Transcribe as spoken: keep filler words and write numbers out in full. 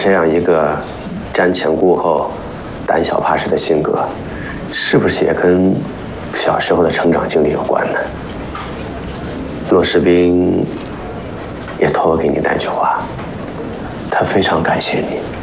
这样一个瞻前顾后、胆小怕事的性格，是不是也跟小时候的成长经历有关呢？骆士兵也托我给你带句话，他非常感谢你。